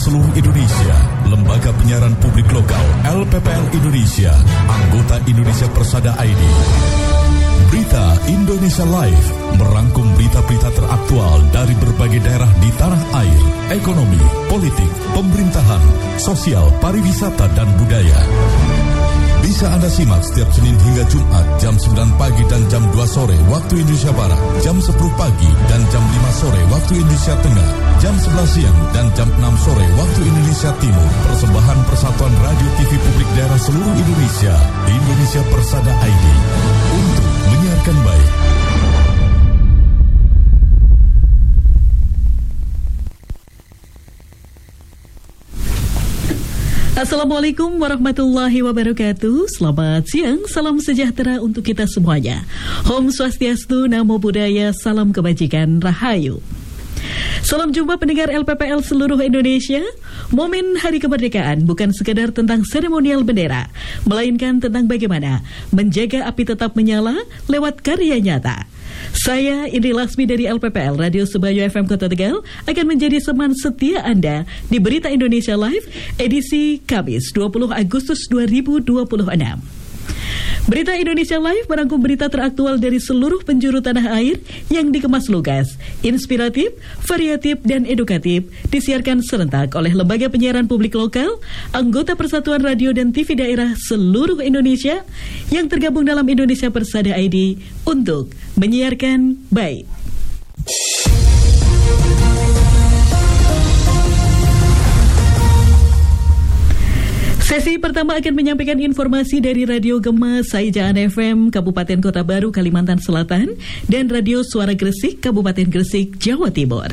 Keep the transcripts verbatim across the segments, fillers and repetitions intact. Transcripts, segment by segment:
seluruh Indonesia, Lembaga Penyiaran Publik Lokal L P P L Indonesia, anggota Indonesia Persada I D. Berita Indonesia Live merangkum berita-berita teraktual dari berbagai daerah di tanah air, ekonomi, politik, pemerintahan, sosial, pariwisata, dan budaya. Bisa Anda simak setiap Senin hingga Jumat jam sembilan pagi dan jam dua sore waktu Indonesia Barat, jam sepuluh pagi dan jam lima sore waktu Indonesia Tengah, jam sebelas siang dan jam enam sore waktu Indonesia Timur. Persembahan Persatuan Radio T V Publik Daerah seluruh Indonesia, Indonesia Persada I D, untuk menyiarkan baik. Assalamualaikum warahmatullahi wabarakatuh. Selamat siang, salam sejahtera untuk kita semuanya. Om Swastiastu, Namo Buddhaya, salam kebajikan, Rahayu. Salam jumpa pendengar L P P L seluruh Indonesia. Momen Hari Kemerdekaan bukan sekadar tentang seremonial bendera, melainkan tentang bagaimana menjaga api tetap menyala lewat karya nyata. Saya Indri Lasmi dari L P P L Radio Sebayu F M Kota Tegal akan menjadi teman setia Anda di Berita Indonesia Live edisi Kamis dua puluh Agustus dua ribu dua puluh enam. Berita Indonesia Live merangkum berita teraktual dari seluruh penjuru tanah air yang dikemas lugas, inspiratif, variatif, dan edukatif, disiarkan serentak oleh Lembaga Penyiaran Publik Lokal, anggota Persatuan Radio dan T V Daerah seluruh Indonesia yang tergabung dalam Indonesia Persada I D untuk menyiarkan baik. Sesi pertama akan menyampaikan informasi dari Radio Gema Saijaan F M Kabupaten Kota Baru, Kalimantan Selatan, dan Radio Suara Gresik, Kabupaten Gresik, Jawa Timur.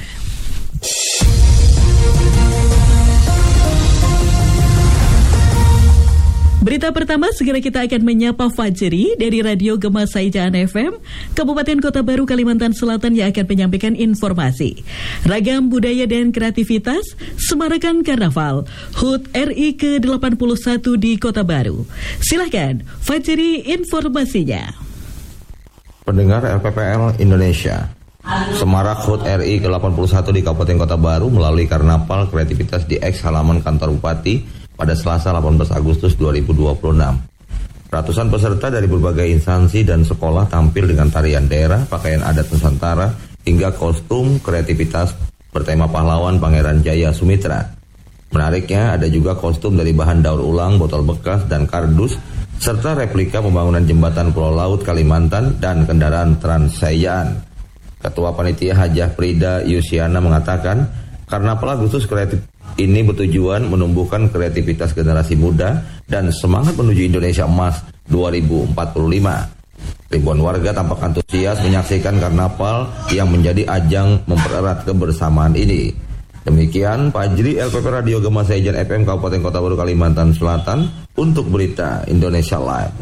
Berita pertama, segera kita akan menyapa Fajri dari Radio Gema Saijaan F M Kabupaten Kota Baru, Kalimantan Selatan yang akan menyampaikan informasi ragam budaya dan kreativitas semarakan Karnaval H U T R I ke delapan puluh satu di Kota Baru. Silahkan Fajri informasinya. Pendengar L P P L Indonesia, semarak H U T R I ke delapan puluh satu di Kabupaten Kota Baru melalui Karnaval Kreativitas di eks halaman kantor Bupati pada Selasa delapan belas Agustus dua ribu dua puluh enam. Ratusan peserta dari berbagai instansi dan sekolah tampil dengan tarian daerah, pakaian adat Nusantara, hingga kostum kreativitas bertema pahlawan Pangeran Jaya Sumitra. Menariknya, ada juga kostum dari bahan daur ulang, botol bekas, dan kardus, serta replika pembangunan jembatan Pulau Laut Kalimantan dan kendaraan Transsayan. Ketua Panitia Hajah Prida Yusiana mengatakan, Karnaval Agustus Kreatif ini bertujuan menumbuhkan kreativitas generasi muda dan semangat menuju Indonesia Emas dua ribu empat puluh lima. Ribuan warga tampak antusias menyaksikan karnaval yang menjadi ajang mempererat kebersamaan ini. Demikian Fajri, L P P Radio Gema Saijaan F M Kabupaten Kota Baru, Kalimantan Selatan untuk Berita Indonesia Live.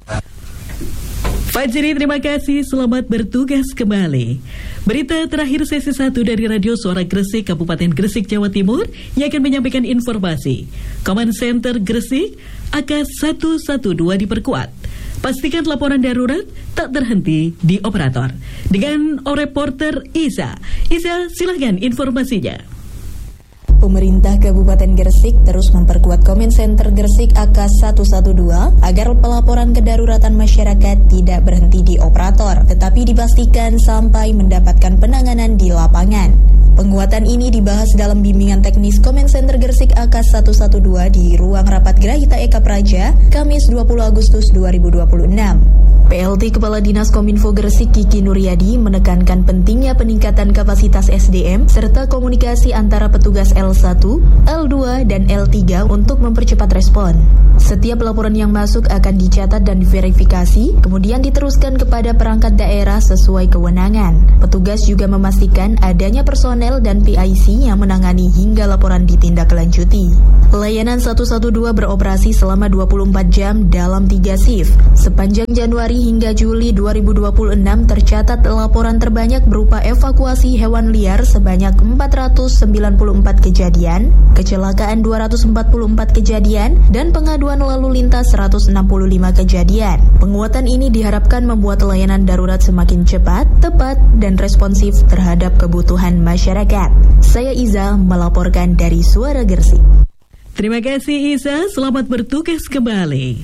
Fajri, terima kasih, selamat bertugas kembali. Berita terakhir sesi satu dari Radio Suara Gresik, Kabupaten Gresik, Jawa Timur, yang akan menyampaikan informasi. Command Center Gresik, A K satu satu dua diperkuat. Pastikan laporan darurat tak terhenti di operator. Dengan reporter Isa. Isa, silahkan informasinya. Pemerintah Kabupaten Gresik terus memperkuat Command Center Gresik A K satu satu dua agar pelaporan kedaruratan masyarakat tidak berhenti di operator, tetapi dipastikan sampai mendapatkan penanganan di lapangan. Penguatan ini dibahas dalam bimbingan teknis Command Center Gresik A K satu satu dua di ruang rapat Grahita Eka Praja, Kamis dua puluh Agustus dua ribu dua puluh enam. P L T Kepala Dinas Kominfo Gresik Kiki Nuryadi menekankan pentingnya peningkatan kapasitas S D M serta komunikasi antara petugas L satu, L dua, dan L tiga untuk mempercepat respon. Setiap laporan yang masuk akan dicatat dan diverifikasi, kemudian diteruskan kepada perangkat daerah sesuai kewenangan. Petugas juga memastikan adanya personel dan P I C yang menangani hingga laporan ditindaklanjuti. Layanan satu satu dua beroperasi selama dua puluh empat jam dalam tiga shift. Sepanjang Januari hingga Juli dua ribu dua puluh enam tercatat laporan terbanyak berupa evakuasi hewan liar sebanyak empat ratus sembilan puluh empat kejadian, kecelakaan dua ratus empat puluh empat kejadian, dan pengaduan lalu lintas seratus enam puluh lima kejadian. Penguatan ini diharapkan membuat layanan darurat semakin cepat, tepat, dan responsif terhadap kebutuhan masyarakat. masyarakat. Saya Iza melaporkan dari Suara Gresik. Terima kasih Iza, selamat bertugas kembali.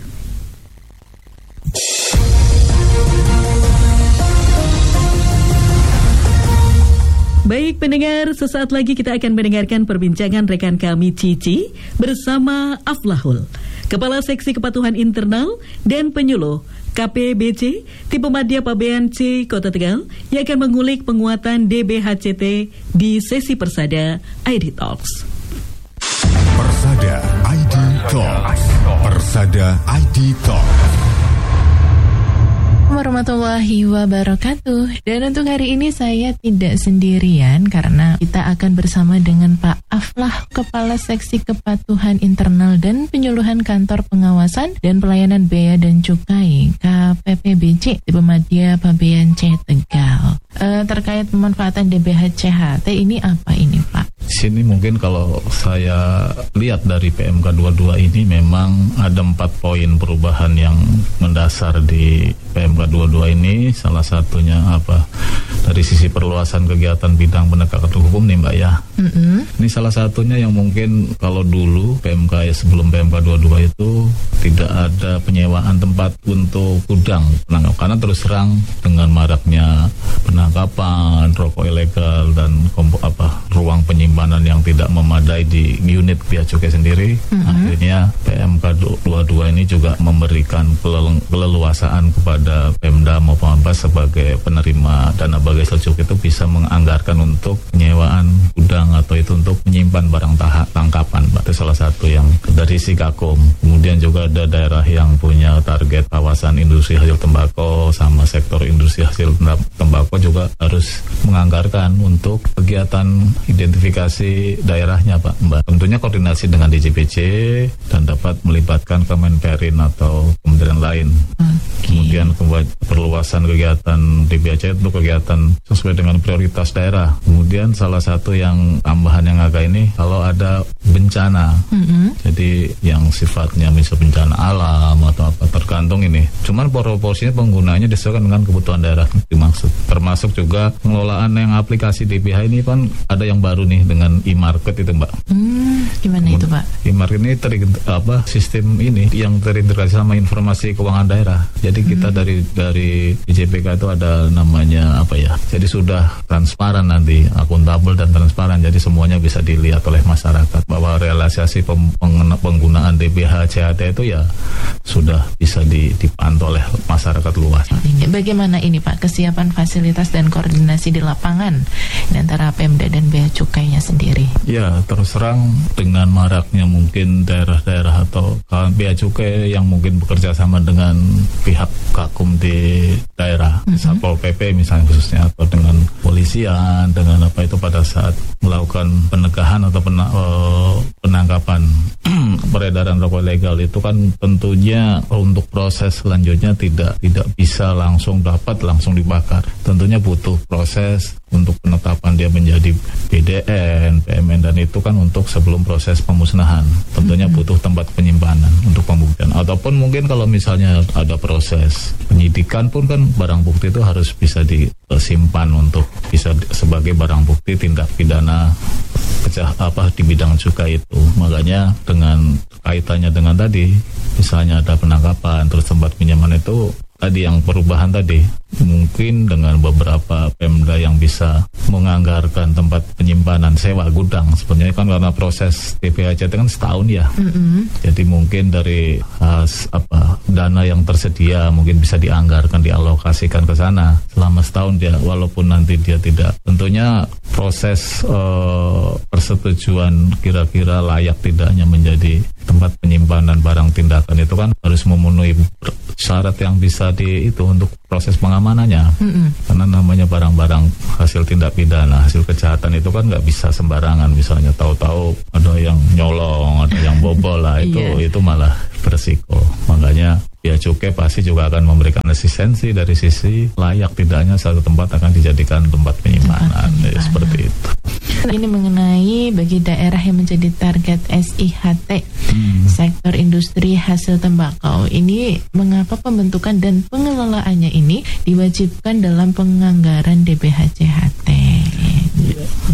Baik pendengar, sesaat lagi kita akan mendengarkan perbincangan rekan kami Cici bersama Aflahul, Kepala Seksi Kepatuhan Internal dan Penyuluh K P B C Tipe Madya Pabean C Kota Tegal yang akan mengulik penguatan D B H C T di sesi Persada I D Talks. Persada I D Talks. Persada I D Talks. Warahmatullahi wabarakatuh. Dan untuk hari ini saya tidak sendirian karena kita akan bersama dengan Pak Aflah, Kepala Seksi Kepatuhan Internal dan Penyuluhan Kantor Pengawasan dan Pelayanan Bea dan Cukai K P P B C Tipe Madya Pabean C Tegal. E, terkait pemanfaatan D B H C H T ini apa ini Pak? Sini mungkin kalau saya lihat dari P M K dua puluh dua ini memang ada empat poin perubahan yang mendasar di P M K dua puluh dua ini. Salah satunya apa? Dari sisi perluasan kegiatan bidang penegakan hukum nih Mbak ya. Mm-hmm. Ini salah satunya yang mungkin kalau dulu P M K ya sebelum P M K dua puluh dua itu tidak ada penyewaan tempat untuk gudang penangkap, karena terus terang dengan maraknya penangkapan rokok ilegal dan kompo, apa ruang penyimpanan yang tidak memadai di unit bea cukai sendiri, mm-hmm. akhirnya P M K dua puluh dua ini juga memberikan keleluasaan kepada Pemda maupun Pemda sebagai penerima dana bagai seljuk itu bisa menganggarkan untuk penyewaan gudang atau itu untuk menyimpan barang tahap tangkapan. Itu salah satu yang dari Sikakom. Kemudian juga ada daerah yang punya target kawasan industri hasil tembakau sama sektor industri hasil tembakau juga harus menganggarkan untuk kegiatan identifikasi daerahnya Pak Mbak. Tentunya koordinasi dengan D J P C dan dapat melibatkan Kemenperin atau kementerian lain. Okay. Kemudian perluasan kegiatan D B H C untuk kegiatan sesuai dengan prioritas daerah. Kemudian salah satu yang tambahan yang agak ini kalau ada bencana, mm-hmm. jadi yang sifatnya misal bencana alam atau apa tergantung ini. Cuman proporsinya penggunaannya disesuaikan dengan kebutuhan daerah dimaksud. Termasuk juga pengelolaan yang aplikasi D B H ini kan ada yang baru nih dengan e-market itu Mbak. Hmm, gimana itu Pak? E-market ini ter, apa sistem ini yang terintegrasi sama informasi keuangan daerah. Jadi kita hmm. dari dari D J P K itu ada namanya apa ya? Jadi sudah transparan nanti, akuntabel dan transparan. Jadi semuanya bisa dilihat oleh masyarakat bahwa realisasi pem, penggunaan D B H C H T itu ya sudah bisa dipantau oleh masyarakat luas. Bagaimana ini Pak kesiapan fasilitas dan koordinasi di lapangan antara Pemda dan Bea Cukainya sendiri? Ya terus terang dengan maraknya mungkin daerah-daerah atau Bea Cukai yang mungkin bekerja sama dengan pihak Kakum di daerah, mm-hmm. Satpol P P misalnya khususnya atau dengan polisian dengan apa itu pada saat melakukan penegahan atau pena, uh, penangkapan peredaran rokok ilegal itu kan tentunya untuk proses selanjutnya tidak tidak bisa langsung dapat langsung dibakar. Tentunya butuh proses untuk penetapan dia menjadi B D N, P M N dan itu kan untuk sebelum proses pemusnahan. Tentunya butuh tempat penyimpanan untuk pembuktian. Ataupun mungkin kalau misalnya ada proses penyidikan pun kan barang bukti itu harus bisa disimpan untuk bisa sebagai barang bukti tindak pidana pecah apa di bidang cukai itu. Makanya dengan kaitannya dengan tadi misalnya ada penangkapan terus tempat pinjaman itu tadi yang perubahan tadi mungkin dengan beberapa Pemda yang bisa menganggarkan tempat penyimpanan sewa gudang sebenarnya kan karena proses D B H C T kan setahun ya, mm-hmm. jadi mungkin dari has, apa dana yang tersedia mungkin bisa dianggarkan dialokasikan ke sana selama setahun dia walaupun nanti dia tidak tentunya proses uh, persetujuan kira-kira layak tidaknya menjadi tempat penyimpanan barang tindakan itu kan harus memenuhi syarat yang bisa di itu untuk proses pengamanannya, mm-hmm. karena namanya barang-barang hasil tindak pidana, hasil kejahatan itu kan nggak bisa sembarangan. Misalnya tahu-tahu ada yang nyolong, ada yang bobol lah itu yeah. itu malah beresiko. Makanya Bea Cukai pasti juga akan memberikan asistensi dari sisi layak tidaknya satu tempat akan dijadikan tempat penyimpanan, tempat penyimpanan. Ya, seperti itu. Ini mengenai bagi daerah yang menjadi target S I H T, hmm. sektor industri hasil tembakau. Ini mengapa pembentukan dan pengelolaannya ini diwajibkan dalam penganggaran D B H C H T? Ya.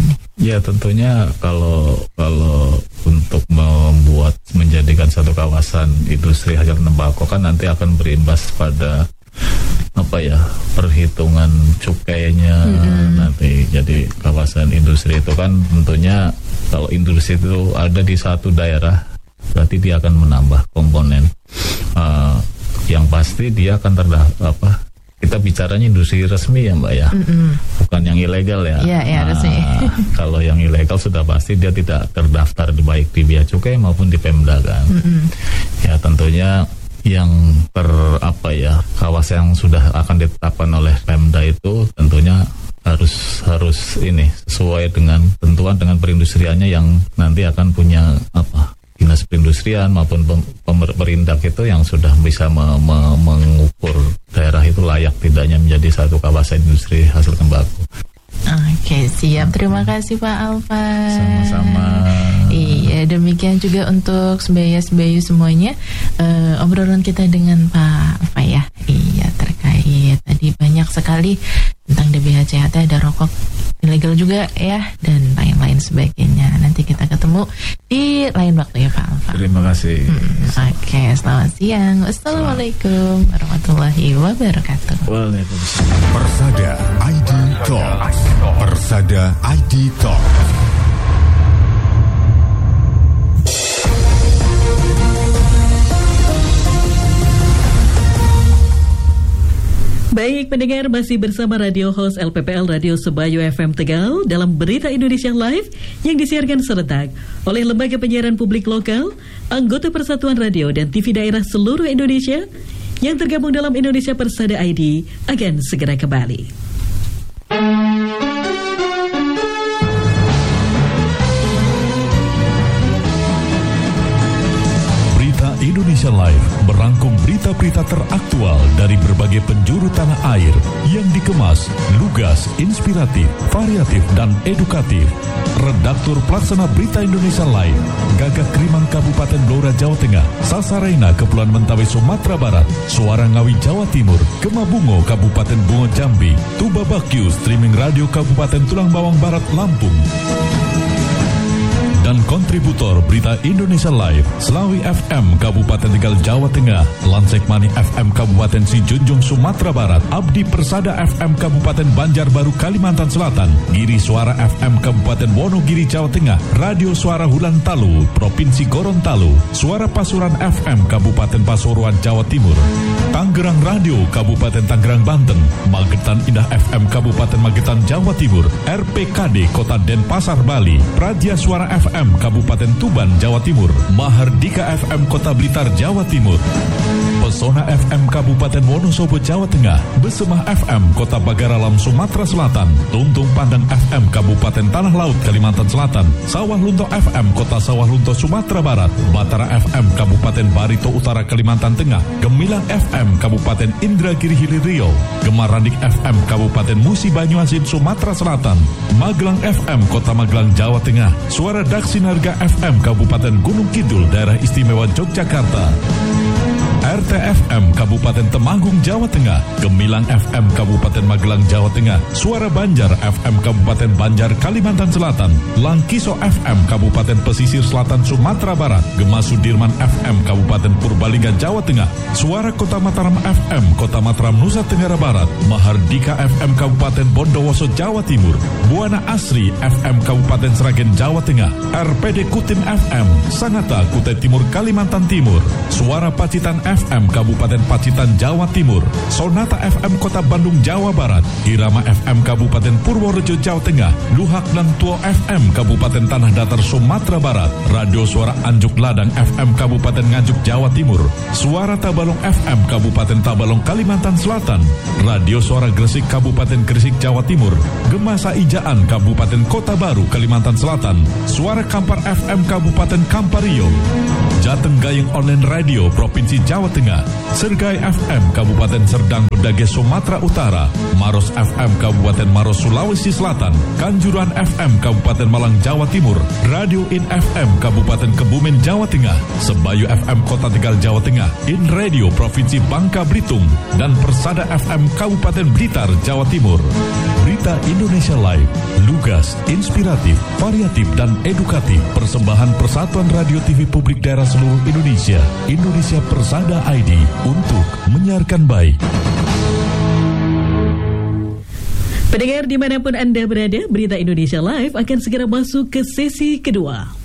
Ya tentunya kalau kalau untuk membuat menjadikan satu kawasan industri hasil tembakau kan nanti akan berimbas pada apa ya perhitungan cukainya mm-hmm. nanti. Jadi kawasan industri itu kan tentunya kalau industri itu ada di satu daerah berarti dia akan menambah komponen uh, yang pasti dia akan terdaftar apa kita bicaranya industri resmi ya Mbak ya, mm-hmm. bukan yang ilegal ya. Iya, ya, nah, resmi. Kalau yang ilegal sudah pasti dia tidak terdaftar baik di Bea Cukai maupun di Pemda kan. Mm-hmm. Ya tentunya yang per apa ya kawasan yang sudah akan ditetapkan oleh Pemda itu tentunya harus harus ini sesuai dengan tentuan dengan perindustriannya yang nanti akan punya apa dinas perindustrian maupun perindak itu yang sudah bisa me, me, mengukur daerah itu layak tidaknya menjadi satu kawasan industri hasil tembakau. Oke, siap. Terima kasih Pak Alfa. Sama-sama. Iya, demikian juga untuk sebaya-sebayu semuanya. Uh, obrolan kita dengan Pak Alfa ya. Iya, terkait tadi banyak sekali tentang D B H C H T, ada rokok ilegal juga ya, dan lain-lain sebagainya. Nanti kita ketemu di lain waktu ya Pak Alfa. Terima kasih. Hmm, Oke, okay, selamat siang. Assalamualaikum warahmatullahi wabarakatuh. Waalaikumsalam. Persada I D Talks. Persada I D Talks. Baik pendengar, masih bersama radio host L P P L Radio Sebayu F M Tegal dalam Berita Indonesia Live yang disiarkan serentak oleh Lembaga Penyiaran Publik Lokal, anggota Persatuan Radio dan T V Daerah seluruh Indonesia yang tergabung dalam Indonesia Persada I D akan segera kembali. Indonesia Live merangkum berita-berita teraktual dari berbagai penjuru tanah air yang dikemas, lugas, inspiratif, variatif, dan edukatif. Redaktur Pelaksana Berita Indonesia Live, Gagak Krimang Kabupaten Blora Jawa Tengah, Sasarena Kepulauan Mentawai Sumatera Barat, Suara Ngawi Jawa Timur, Gemabungo Kabupaten Bungo Jambi, Tuba Bakyu Streaming Radio Kabupaten Tulang Bawang Barat Lampung. Dan kontributor Berita Indonesia Live, Slawi F M Kabupaten Tegal Jawa Tengah, Lansek Mani F M Kabupaten Sijunjung Sumatera Barat, Abdi Persada F M Kabupaten Banjarbaru Kalimantan Selatan, Giri Suara F M Kabupaten Wonogiri Jawa Tengah, Radio Suara Hulan Talu Provinsi Gorontalo, Suara Pasuruan F M Kabupaten Pasuruan Jawa Timur, Tangerang Radio Kabupaten Tangerang Banten, Magetan Indah F M Kabupaten Magetan Jawa Timur, R P K D Kota Denpasar Bali, Praja Suara F M Kabupaten Tuban Jawa Timur, Mahardika F M Kota Blitar Jawa Timur, Pesona F M Kabupaten Wonosobo Jawa Tengah, Besemah F M Kota Bagaralam Sumatera Selatan, Tuntung Pandang F M Kabupaten Tanah Laut Kalimantan Selatan, Sawah Lunto F M Kota Sawah Lunto Sumatera Barat, Batara F M Kabupaten Barito Utara Kalimantan Tengah, Gemilang F M Kabupaten Indragiri Hilir Riau, Gemaranik F M Kabupaten Musi Banyuasin Sumatera Selatan, Magelang F M Kota Magelang Jawa Tengah, Suara Daksinarga F M Kabupaten Gunung Kidul Daerah Istimewa Yogyakarta, R T F M Kabupaten Temanggung Jawa Tengah, Gemilang F M Kabupaten Magelang Jawa Tengah, Suara Banjar F M Kabupaten Banjar Kalimantan Selatan, Langkiso F M Kabupaten Pesisir Selatan Sumatera Barat, Gema Sudirman F M Kabupaten Purbalingga Jawa Tengah, Suara Kota Mataram F M Kota Mataram Nusa Tenggara Barat, Mahardika F M Kabupaten Bondowoso Jawa Timur, Buana Asri F M Kabupaten Sragen Jawa Tengah, R P D Kutim F M Sanata Kutai Timur Kalimantan Timur, Suara Pacitan F M Kabupaten Pacitan Jawa Timur, Sonata F M Kota Bandung Jawa Barat, Irama F M Kabupaten Purworejo Jawa Tengah, Luhak dan Tuo F M Kabupaten Tanah Datar Sumatera Barat, Radio Suara Anjuk Ladang F M Kabupaten Nganjuk Jawa Timur, Suara Tabalong F M Kabupaten Tabalong Kalimantan Selatan, Radio Suara Gresik Kabupaten Gresik Jawa Timur, Gemasa Ijaan Kabupaten Kota Baru Kalimantan Selatan, Suara Kampar F M Kabupaten Kampario, Jateng Gayeng Online Radio Provinsi Jawa Jawa Tengah, Sergai F M Kabupaten Serdang Bedagai Sumatera Utara, Maros F M Kabupaten Maros Sulawesi Selatan, Kanjuruhan F M Kabupaten Malang Jawa Timur, Radio In F M Kabupaten Kebumen Jawa Tengah, Sembayu F M Kota Tegal Jawa Tengah, In Radio Provinsi Bangka Belitung, dan Persada F M Kabupaten Blitar Jawa Timur. Berita Indonesia Live, lugas, inspiratif, variatif, dan edukatif. Persembahan Persatuan Radio T V Publik Daerah seluruh Indonesia, Indonesia Persada I D, untuk menyiarkan baik. Pendengar dimanapun Anda berada, Berita Indonesia Live akan segera masuk ke sesi kedua.